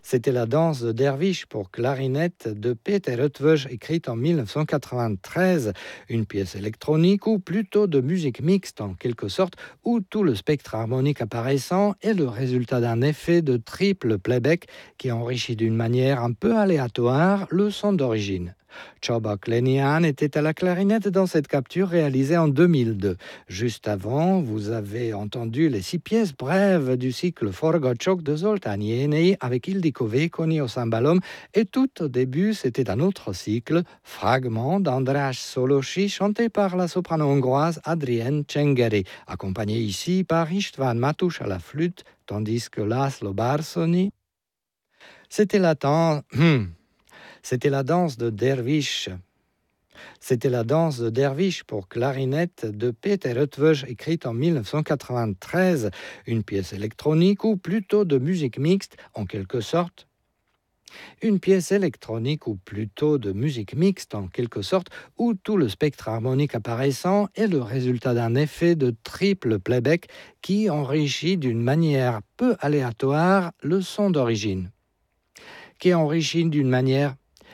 C'était la danse de Derviche pour clarinette de Peter Eötvös, écrite en 1993, une pièce électronique ou plutôt de musique mixte en quelque sorte, où tout le spectre harmonique apparaissant est le résultat d'un effet de triple playback qui enrichit d'une manière un peu aléatoire le son d'origine. Csaba Lenihan était à la clarinette dans cette capture réalisée en 2002. Juste avant, vous avez entendu les 6 pièces brèves du cycle Forgócsok de Zoltán Jénei avec Ildikó Vékonyi au cymbalum, et tout au début, c'était un autre cycle, Fragment d'András Szolósi, chanté par la soprano hongroise Adrienne Csengeri, accompagné ici par István Matús à la flûte, tandis que László Bársony, c'était la tan- C'était la danse de Derviche. C'était la danse de Derviche pour clarinette de Peter Eötvös, écrite en 1993, une pièce électronique ou plutôt de musique mixte en quelque sorte. Une pièce électronique ou plutôt de musique mixte en quelque sorte, où tout le spectre harmonique apparaissant est le résultat d'un effet de triple playback qui enrichit d'une manière peu aléatoire le son d'origine. Qui enrichit d'une manière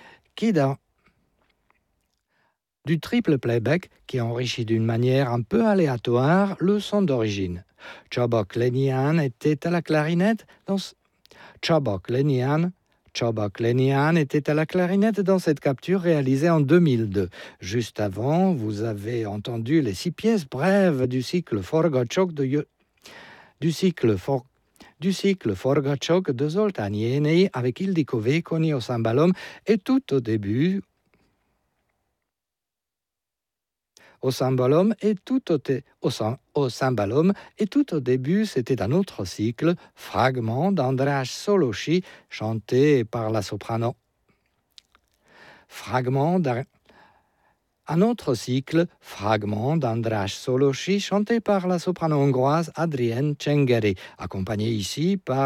du triple playback qui enrichit d'une manière un peu aléatoire le son d'origine. Csaba Lenihan était à la clarinette dans Csaba Lenihan était à la clarinette dans cette capture réalisée en 2002. Juste avant, vous avez entendu les 6 pièces brèves du cycle Forgócsok de Zoltán Jénei avec Ildikó Vékonyi au cymbalum, et tout au début, au cymbalum et tout au début, c'était un autre cycle, Fragment d'András Szolósi, chanté par la soprano. Un autre cycle, Fragment d'András Szolósi, chanté par la soprano hongroise Adrienne Csengeri, accompagné ici par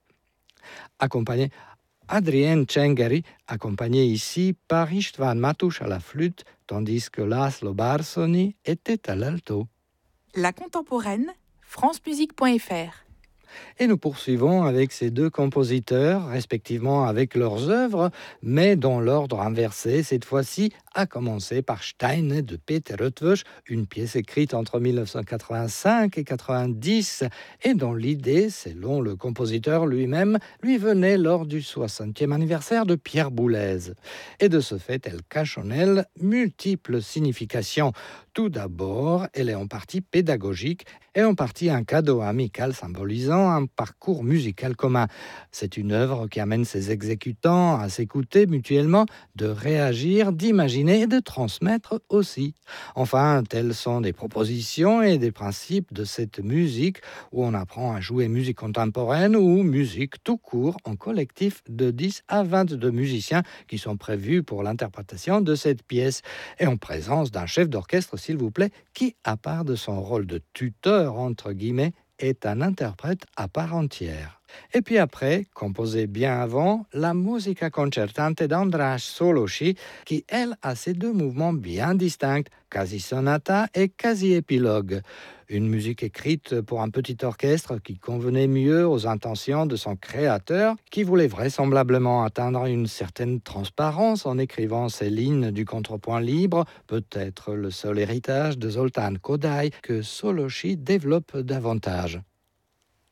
István Matús à la flûte, tandis que László Bársony était à l'alto. La contemporaine, francemusique.fr. Et nous poursuivons avec ces 2 compositeurs, respectivement avec leurs œuvres, mais dans l'ordre inversé, cette fois-ci, à commencer par Steine de Peter Eötvös, une pièce écrite entre 1985 et 1990, et dont l'idée, selon le compositeur lui-même, lui venait lors du 60e anniversaire de Pierre Boulez. Et de ce fait, elle cache en elle multiples significations. Tout d'abord, elle est en partie pédagogique et en partie un cadeau amical symbolisant un parcours musical commun. C'est une œuvre qui amène ses exécutants à s'écouter mutuellement, de réagir, d'imaginer et de transmettre aussi. Enfin, telles sont des propositions et des principes de cette musique où on apprend à jouer musique contemporaine ou musique tout court en collectif de 10 à 22 musiciens qui sont prévus pour l'interprétation de cette pièce, et en présence d'un chef d'orchestre, s'il vous plaît, qui, à part de son rôle de tuteur, entre guillemets, est un interprète à part entière. Et puis après, composé bien avant, la Musica concertante d'András Szolósi, qui, elle, a ces 2 mouvements bien distincts, quasi-sonata et quasi-épilogue. Une musique écrite pour un petit orchestre qui convenait mieux aux intentions de son créateur, qui voulait vraisemblablement atteindre une certaine transparence en écrivant ces lignes du contrepoint libre, peut-être le seul héritage de Zoltán Kodály que Szolósi développe davantage.